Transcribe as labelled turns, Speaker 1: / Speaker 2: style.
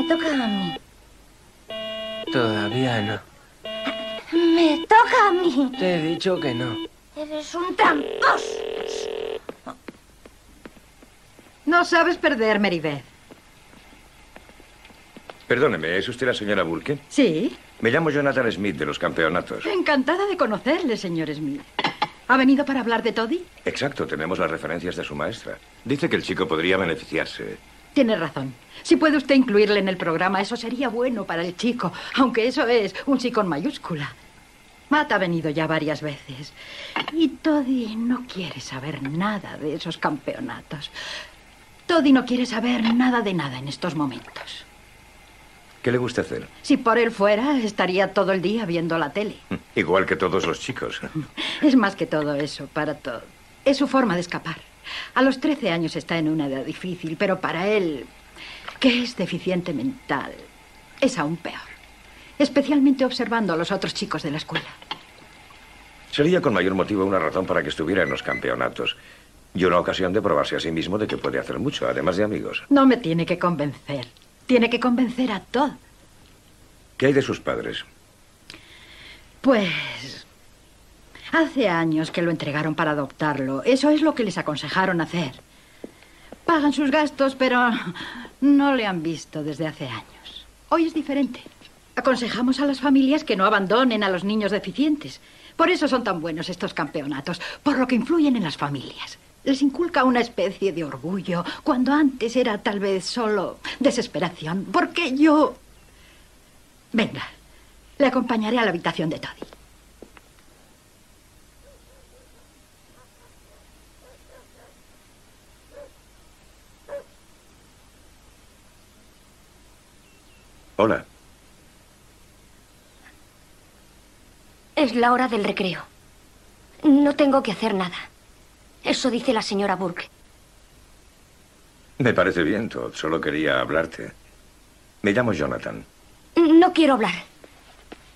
Speaker 1: toca a mí.
Speaker 2: Todavía no.
Speaker 1: Me toca a mí.
Speaker 2: Te he dicho que no.
Speaker 1: Eres un tramposo.
Speaker 3: No sabes perder, Meribeth.
Speaker 4: Perdóneme, ¿es usted la señora Burke?
Speaker 3: Sí.
Speaker 4: Me llamo Jonathan Smith, de los campeonatos.
Speaker 3: Encantada de conocerle, señor Smith. ¿Ha venido para hablar de Toddy?
Speaker 4: Exacto, tenemos las referencias de su maestra. Dice que el chico podría beneficiarse.
Speaker 3: Tiene razón. Si puede usted incluirle en el programa, eso sería bueno para el chico, aunque eso es un sí con mayúscula. Matt ha venido ya varias veces y Toddy no quiere saber nada de esos campeonatos. Toddy no quiere saber nada de nada en estos momentos.
Speaker 4: ¿Qué le gusta hacer?
Speaker 3: Si por él fuera, estaría todo el día viendo la tele.
Speaker 4: Igual que todos los chicos.
Speaker 3: Es más que todo eso, para todo. Es su forma de escapar. A los 13 años está en una edad difícil, pero para él, que es deficiente mental, es aún peor. Especialmente observando a los otros chicos de la escuela.
Speaker 4: Sería con mayor motivo una razón para que estuviera en los campeonatos. Y una ocasión de probarse a sí mismo de que puede hacer mucho, además de amigos.
Speaker 3: No me tiene que convencer. Tiene que convencer a Todd.
Speaker 4: ¿Qué hay de sus padres?
Speaker 3: Pues hace años que lo entregaron para adoptarlo. Eso es lo que les aconsejaron hacer. Pagan sus gastos, pero no le han visto desde hace años. Hoy es diferente. Aconsejamos a las familias que no abandonen a los niños deficientes. Por eso son tan buenos estos campeonatos, por lo que influyen en las familias. Les inculca una especie de orgullo, cuando antes era tal vez solo desesperación. Porque yo... Venga, le acompañaré a la habitación de Toddy.
Speaker 4: Hola.
Speaker 5: Es la hora del recreo. No tengo que hacer nada. Eso dice la señora Burke.
Speaker 4: Me parece bien, Todd. Solo quería hablarte. Me llamo Jonathan.
Speaker 5: No quiero hablar.